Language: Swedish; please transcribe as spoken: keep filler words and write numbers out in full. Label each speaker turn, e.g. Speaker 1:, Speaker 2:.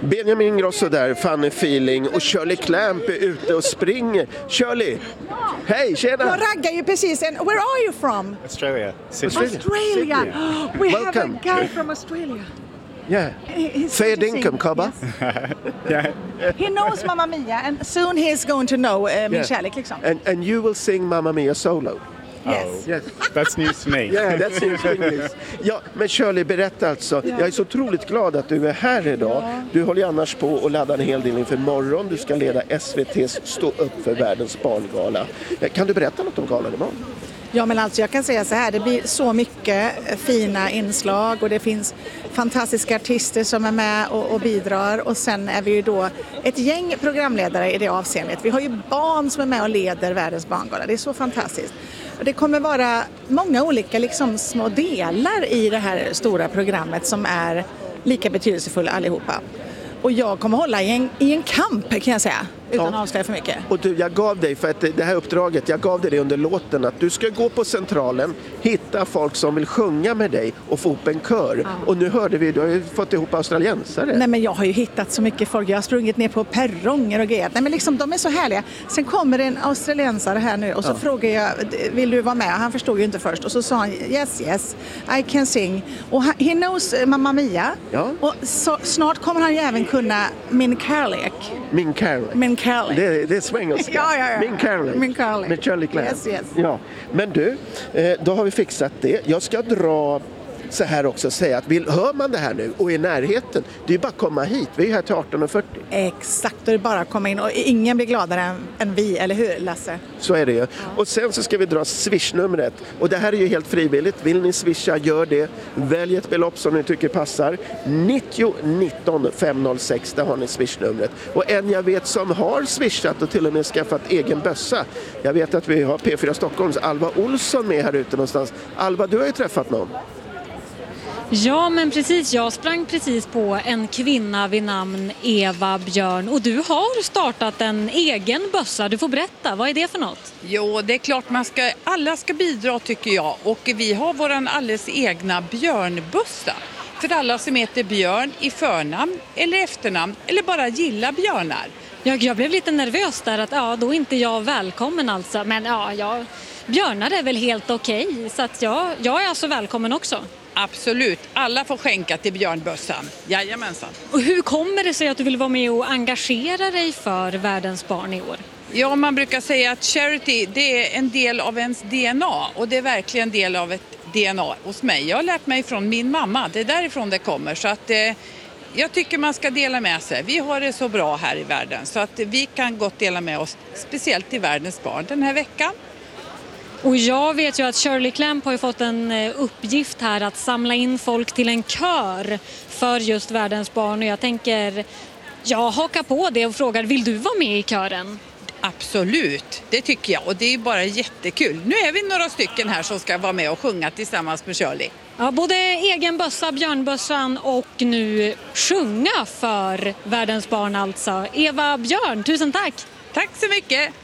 Speaker 1: Benjamin Ingrosso där, Funny Feeling, och Shirley Clamp är ute och springer. Shirley, hej, tjena!
Speaker 2: Jag raggar ju precis. And where are you from?
Speaker 3: Australia.
Speaker 1: Australia.
Speaker 2: Australia. We have
Speaker 1: Welcome.
Speaker 2: a guy from Australia.
Speaker 1: Yeah.
Speaker 2: He's
Speaker 1: Fair
Speaker 2: going to
Speaker 1: dinkum,
Speaker 2: sing.
Speaker 1: Kabba.
Speaker 3: Yeah.
Speaker 2: He knows Mamma Mia and soon he's going to know uh, min
Speaker 1: Yeah.
Speaker 2: kärlek liksom.
Speaker 1: And, and you will sing Mamma Mia solo.
Speaker 2: Yes.
Speaker 1: Yes.
Speaker 3: That's news to me.
Speaker 1: Yeah, that's English. Ja, men Shirley, berätta alltså. Jag är så otroligt glad att du är här idag. Du håller ju annars på och laddar en hel del inför morgon. Du ska leda S V T:s Stå upp för världens barngala. Kan du berätta något om galan imorgon?
Speaker 2: Ja, men alltså jag kan säga så här, det blir så mycket fina inslag och det finns fantastiska artister som är med och, och bidrar, och sen är vi ju då ett gäng programledare i det avseendet. Vi har ju barn som är med och leder världens barngala, det är så fantastiskt. Och det kommer vara många olika liksom små delar i det här stora programmet som är lika betydelsefulla allihopa. Och jag kommer hålla i en, i en kamp, kan jag säga, utan att avslöja för mycket.
Speaker 1: Och du, jag gav dig för att det här uppdraget, jag gav dig det under låten, att du ska gå på Centralen, hitta folk som vill sjunga med dig och få upp en kör. Ja. Och nu hörde vi, du har ju fått ihop australiensare.
Speaker 2: Nej, men jag har ju hittat så mycket folk. Jag har sprungit ner på perronger och grejer. Nej, men liksom, de är så härliga. Sen kommer en australiensare här nu och så ja. frågar jag, vill du vara med? Han förstod ju inte först. Och så sa han, yes, yes, I can sing. Och han, he knows Mamma Mia.
Speaker 1: Ja.
Speaker 2: Och så, snart kommer han ju även kunna Min kärlek.
Speaker 1: Min kärlek.
Speaker 2: Min kärlek.
Speaker 1: Det, det är svengelska.
Speaker 2: Ja, ja, ja.
Speaker 1: Min kärlek.
Speaker 2: Min kärlek.
Speaker 1: Med Shirley Clamp.
Speaker 2: Yes, yes.
Speaker 1: Ja. Men du, eh, då har vi fixat det. Jag ska dra så här också och säga att vill, hör man det här nu och är i närheten, det är bara att komma hit. Vi är här till arton och fyrtio.
Speaker 2: Exakt, det är bara att komma in och ingen blir gladare än, än vi, eller hur Lasse?
Speaker 1: Så är det ju. Ja. Och sen så ska vi dra swishnumret. Och det här är ju helt frivilligt. Vill ni swisha, gör det. Välj ett belopp som ni tycker passar. nittio nitton femhundrasex, där har ni swishnumret. Och en jag vet som har swishat och till och med skaffat egen bössa. Jag vet att vi har P fyra Stockholms Alva Olsson med här ute någonstans. Alva, du har ju träffat någon.
Speaker 4: Ja, men precis. Jag sprang precis på en kvinna vid namn Eva Björn. Och du har startat en egen bössa. Du får berätta, vad är det för något?
Speaker 5: Jo, det är klart man ska, alla ska bidra tycker jag. Och vi har våran alldeles egna björnbössa. För alla som heter Björn i förnamn eller efternamn eller bara gillar björnar.
Speaker 4: Jag, jag blev lite nervös där att ja, då är inte jag välkommen alltså. Men ja, jag, björnar är väl helt okej. Okay, så att jag, jag är alltså välkommen också.
Speaker 5: Absolut, alla får skänka till björnbössan. Jajamensan.
Speaker 4: Och hur kommer det sig att du vill vara med och engagera dig för världens barn i år?
Speaker 5: Ja, man brukar säga att charity, det är en del av ens D N A. Och det är verkligen en del av ett D N A hos mig. Jag har lärt mig från min mamma, det är därifrån det kommer. Så att eh, jag tycker man ska dela med sig. Vi har det så bra här i världen så att vi kan gott dela med oss, speciellt till världens barn den här veckan.
Speaker 4: Och jag vet ju att Shirley Clamp har ju fått en uppgift här att samla in folk till en kör för just världens barn. Och jag tänker, jag hakar på det och frågar, vill du vara med i kören?
Speaker 5: Absolut, det tycker jag. Och det är bara jättekul. Nu är vi några stycken här som ska vara med och sjunga tillsammans med Shirley.
Speaker 4: Ja, både egen bössa, björnbössan och nu sjunga för världens barn alltså. Eva Björn, tusen tack!
Speaker 5: Tack så mycket!